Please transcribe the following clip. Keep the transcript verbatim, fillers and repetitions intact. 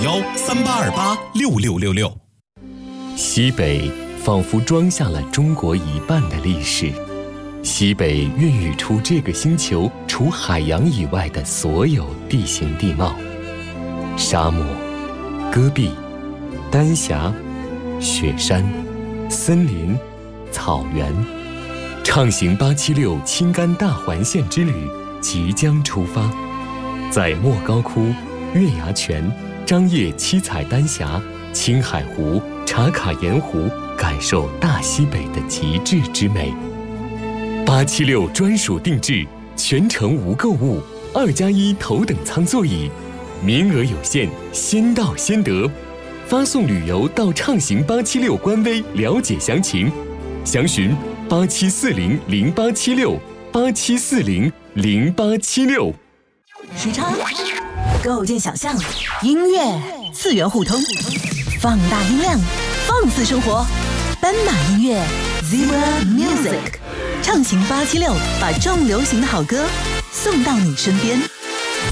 幺三八二八六六六六。 西北仿佛装下了中国一半的历史，西北孕育出这个星球除海洋以外的所有地形地貌：沙漠、戈壁、丹霞、雪山、森林、草原。畅行八七六青甘大环线之旅即将出发，在莫高窟、月牙泉、张掖七彩丹霞、青海湖、茶卡盐湖感受大西北的极致之美。八七六专属定制，全程无购物，二加一头等舱座椅，名额有限，先到先得。发送旅游到畅行八七六官微了解详情，详询八七四零零八七六八七四零零八七六。 时差，构建想象，音乐次元互通，放大音量，放肆生活。斑马音乐 Zebra Music， 畅行八七六，把重流行的好歌送到你身边。